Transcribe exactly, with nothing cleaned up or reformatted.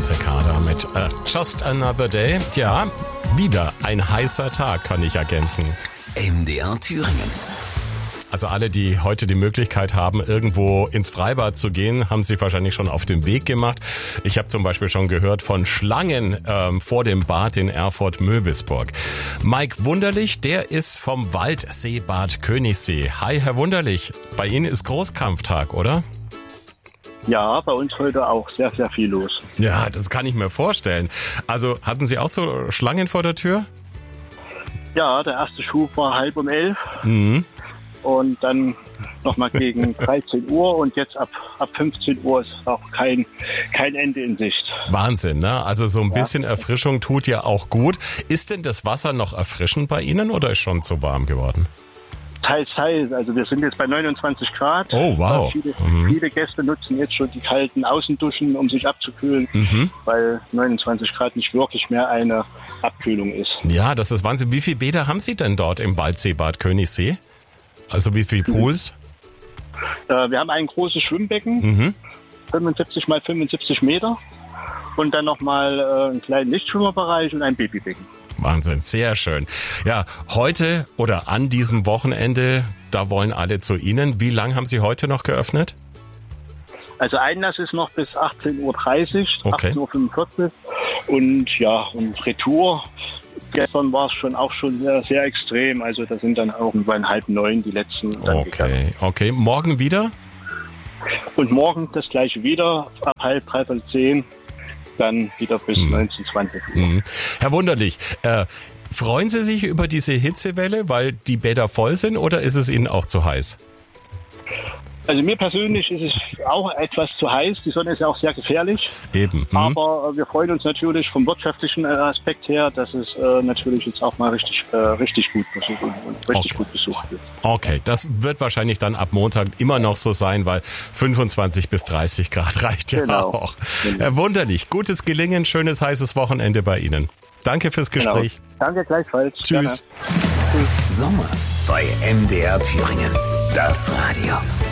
Sekada mit uh, Just Another Day. Tja, wieder ein heißer Tag, kann ich ergänzen. M D R Thüringen. Also alle, die heute die Möglichkeit haben, irgendwo ins Freibad zu gehen, haben sich wahrscheinlich schon auf den Weg gemacht. Ich habe zum Beispiel schon gehört von Schlangen ähm, vor dem Bad in Erfurt-Möbelsburg. Mike Wunderlich, der ist vom Waldseebad Königssee. Hi, Herr Wunderlich. Bei Ihnen ist Großkampftag, oder? Ja, bei uns heute auch sehr, sehr viel los. Ja, das kann ich mir vorstellen. Also hatten Sie auch so Schlangen vor der Tür? Ja, der erste Schub war halb um elf. Mhm. Und dann nochmal gegen dreizehn Uhr und jetzt ab, ab fünfzehn Uhr ist auch kein, kein Ende in Sicht. Wahnsinn, ne? Also so ein bisschen ja. Erfrischung tut ja auch gut. Ist denn das Wasser noch erfrischend bei Ihnen oder ist schon zu warm geworden? Teils, teils. Also wir sind jetzt bei neunundzwanzig Grad. Oh, wow. Viele, mhm. viele Gäste nutzen jetzt schon die kalten Außenduschen, um sich abzukühlen, mhm. weil neunundzwanzig Grad nicht wirklich mehr eine Abkühlung ist. Ja, das ist Wahnsinn. Wie viele Bäder haben Sie denn dort im Waldseebad Königssee? Also wie viele Pools? Äh, wir haben ein großes Schwimmbecken, mhm. fünfundsiebzig mal fünfundsiebzig Meter und dann nochmal äh, einen kleinen Nichtschwimmerbereich und ein Babybecken. Wahnsinn, sehr schön. Ja, heute oder an diesem Wochenende, da wollen alle zu Ihnen. Wie lange haben Sie heute noch geöffnet? Also Einlass ist noch bis achtzehn Uhr dreißig, okay. achtzehn Uhr fünfundvierzig und ja, und Retour. Gestern war es schon auch schon sehr, sehr extrem, also da sind dann auch über halb neun die letzten dann Okay, gegangen. okay. Morgen wieder? Und morgen das gleiche wieder, ab halb, dreiviertel zehn, dann wieder bis hm. neunzehn, zwanzig Uhr. Hm. Herr Wunderlich, äh, freuen Sie sich über diese Hitzewelle, weil die Bäder voll sind, oder ist es Ihnen auch zu heiß? Also mir persönlich ist es auch etwas zu heiß. Die Sonne ist ja auch sehr gefährlich. Eben. Hm. Aber wir freuen uns natürlich vom wirtschaftlichen Aspekt her, dass es äh, natürlich jetzt auch mal richtig, äh, richtig gut besucht und richtig okay. gut besucht wird. Okay, das wird wahrscheinlich dann ab Montag immer noch so sein, weil fünfundzwanzig bis dreißig Grad reicht ja genau. auch. Genau. Äh, wunderlich. Gutes Gelingen, schönes heißes Wochenende bei Ihnen. Danke fürs Gespräch. Genau. Danke gleichfalls. Tschüss. Sommer bei M D R Thüringen. Das Radio.